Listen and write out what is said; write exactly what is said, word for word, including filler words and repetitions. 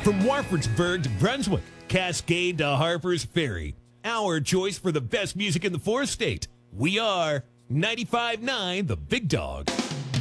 From Warfordsburg to Brunswick, Cascade to Harper's Ferry, our choice for the best music in the fourth state. We are ninety-five point nine The Big Dog.